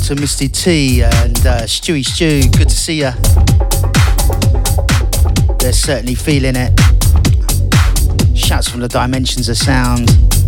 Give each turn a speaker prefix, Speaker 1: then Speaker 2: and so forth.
Speaker 1: to Misty T and Stewie Stew. Good to see ya. They're certainly feeling it. Shouts from the Dimensions of Sound.